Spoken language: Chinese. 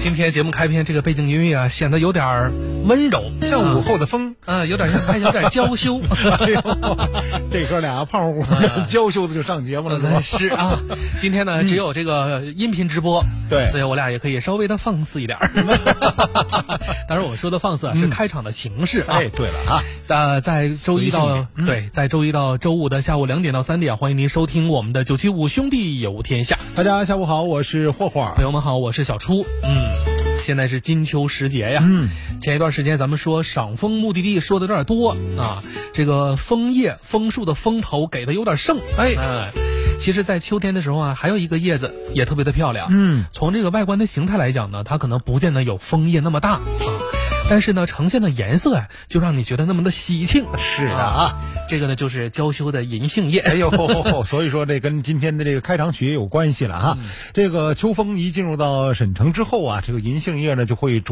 今天节目开篇这个背景音乐啊，显得有点温柔， 像午后的风， 有点还有点娇羞。 哎呦，这哥俩胖乎乎的，娇羞的就上节目了， 是啊。今天呢，只有这个音频直播， 对， 所以我俩也可以稍微的放肆一点。当然，我说的放肆啊，是开场的形式啊。 哎，对了啊， 在周一到周五的下午2点到3点，欢迎您收听我们的975兄弟有天下。 大家下午好，我是霍霍。 朋友们好，我是小初。现在是金秋时节呀。前一段时间咱们说赏枫目的地说的有点多啊，这个枫叶枫树的枫头给的有点盛。其实在秋天的时候啊，还有一个叶子也特别的漂亮。从这个外观的形态来讲呢，它可能不见得有枫叶那么大啊，但是呢呈现的颜色啊就让你觉得那么的喜庆。 是的啊， 这个呢就是娇羞的银杏叶。 哎呦，所以说这跟今天的这个开场曲也有关系了哈。这个秋风一进入到沈城之后啊，这个银杏叶呢就会